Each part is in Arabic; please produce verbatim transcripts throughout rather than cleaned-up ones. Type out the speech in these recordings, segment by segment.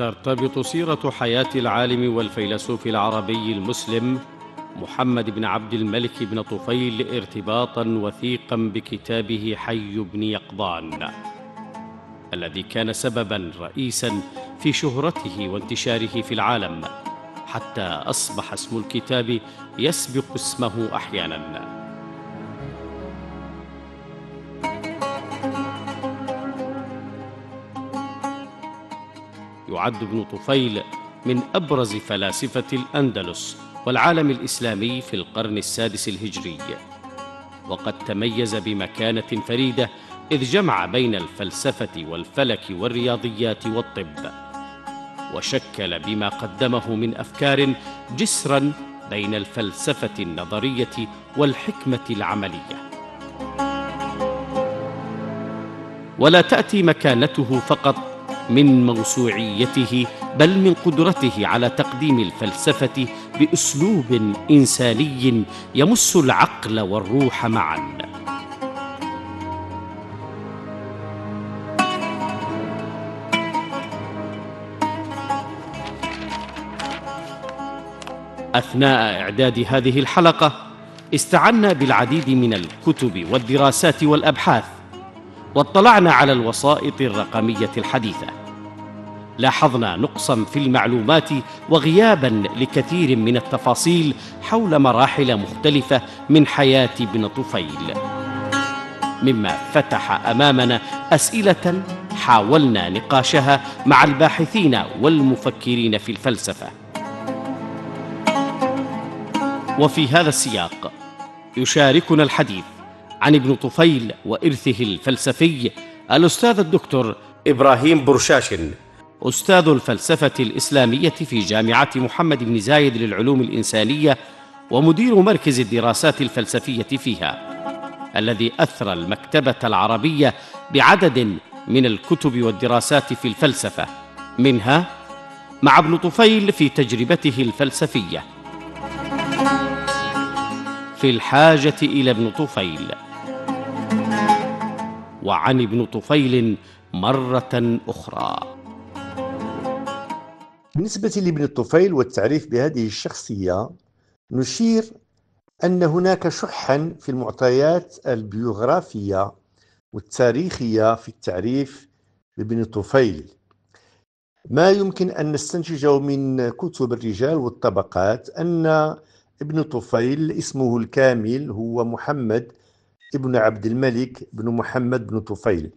ترتبط سيرة حياة العالم والفيلسوف العربي المسلم محمد بن عبد الملك بن طفيل ارتباطا وثيقا بكتابه حي بن يقظان، الذي كان سببا رئيسا في شهرته وانتشاره في العالم، حتى أصبح اسم الكتاب يسبق اسمه أحيانا. يعد ابن طفيل من أبرز فلاسفة الأندلس والعالم الإسلامي في القرن السادس الهجري، وقد تميز بمكانة فريدة إذ جمع بين الفلسفة والفلك والرياضيات والطب، وشكل بما قدمه من أفكار جسراً بين الفلسفة النظرية والحكمة العملية. ولا تأتي مكانته فقط من موسوعيته، بل من قدرته على تقديم الفلسفة بأسلوب إنساني يمس العقل والروح معاً. أثناء إعداد هذه الحلقة استعنا بالعديد من الكتب والدراسات والأبحاث، واطلعنا على الوسائط الرقمية الحديثة. لاحظنا نقصاً في المعلومات وغياباً لكثير من التفاصيل حول مراحل مختلفة من حياة ابن طفيل، مما فتح أمامنا أسئلة حاولنا نقاشها مع الباحثين والمفكرين في الفلسفة. وفي هذا السياق يشاركنا الحديث عن ابن طفيل وإرثه الفلسفي الأستاذ الدكتور إبراهيم برشاشن، أستاذ الفلسفة الإسلامية في جامعة محمد بن زايد للعلوم الإنسانية ومدير مركز الدراسات الفلسفية فيها، الذي أثرى المكتبة العربية بعدد من الكتب والدراسات في الفلسفة، منها مع ابن طفيل في تجربته الفلسفية، في الحاجة إلى ابن طفيل، وعن ابن طفيل مرة أخرى. بالنسبة لابن طفيل والتعريف بهذه الشخصية، نشير أن هناك شحا في المعطيات البيوغرافية والتاريخية في التعريف بابن طفيل. ما يمكن أن نستنتجه من كتب الرجال والطبقات أن ابن طفيل اسمه الكامل هو محمد ابن عبد الملك بن محمد بن طفيل.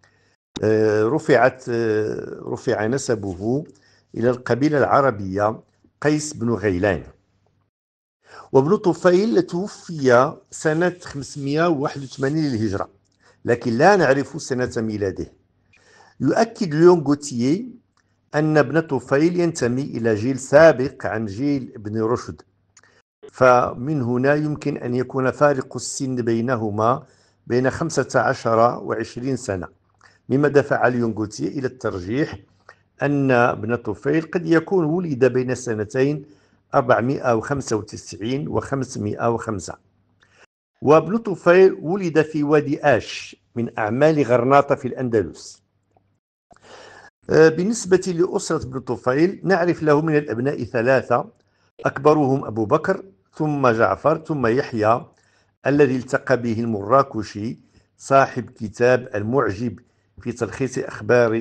رفعت رفع نسبه إلى القبيلة العربية قيس بن غيلان. وابن طفيل توفي سنة خمسمائة وواحد وثمانين للهجرة، لكن لا نعرف سنة ميلاده. يؤكد ليون غوتييه أن ابن طفيل ينتمي إلى جيل سابق عن جيل ابن رشد، فمن هنا يمكن أن يكون فارق السن بينهما بين خمسة عشر وعشرين سنة، مما دفع ليون غوتييه إلى الترجيح أن ابن طفيل قد يكون ولد بين سنتين أربعمائة وخمسة وتسعين و خمسمائة وخمسة. وابن طفيل ولد في وادي آش من أعمال غرناطة في الأندلس. بالنسبة لأسرة ابن طفيل، نعرف له من الأبناء ثلاثة، أكبرهم أبو بكر ثم جعفر ثم يحيى الذي التقى به المراكشي صاحب كتاب المعجب في تلخيص أخبار